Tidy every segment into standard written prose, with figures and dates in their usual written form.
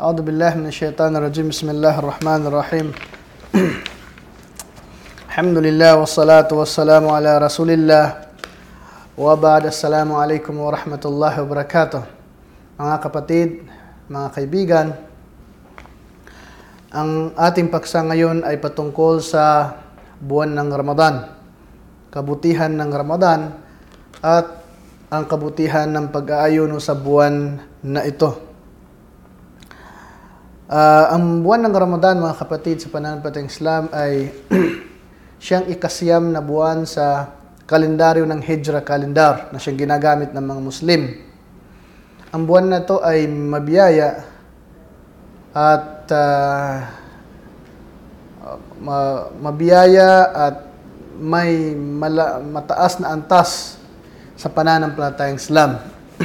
أعوذ بالله من الشيطان الرجيم بسم الله الرحمن الرحيم الحمد لله والصلاة والسلام على رسول الله وبعد السلام عليكم ورحمة الله وبركاته. Mga kapatid, mga kaibigan, ang ating paksa ngayon ay patungkol sa buwan ng Ramadan, kabutihan ng Ramadan at ang kabutihan ng pag-aayuno sa buwan na ito. Ang buwan ng Ramadan, mga kapatid, sa pananampalatayang Islam ay siyang ikasiyam na buwan sa kalendaryo ng Hijra calendar na siyang ginagamit ng mga Muslim. Ang buwan na ito ay mabiyaya at may mataas na antas sa pananampalatayang Islam.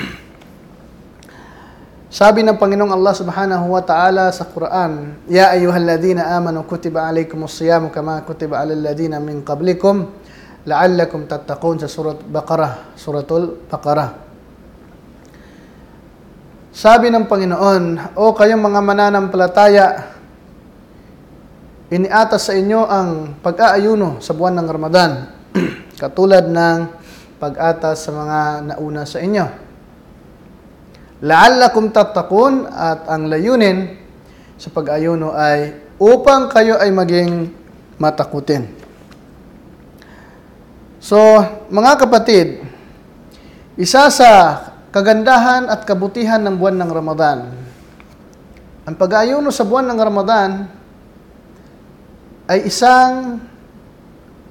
Sabi ng Panginoong Allah Subhanahu wa Ta'ala sa Quran, Ya ayyuhalladhina amanu kutiba alaykumus siyamu kama kutiba alal ladhina min qablikum la'allakum tattaqun, sa Suratul Baqarah. Sabi ng Panginoon, O kayong mga mananampalataya, iniatas sa inyo ang pag-aayuno sa buwan ng Ramadan, katulad ng pag-atas sa mga nauna sa inyo. La'allakum tattaqun, at ang layunin sa pag-ayuno ay upang kayo ay maging matakutin. So, mga kapatid, isa sa kagandahan at kabutihan ng buwan ng Ramadan, ang pag-ayuno sa buwan ng Ramadan ay isang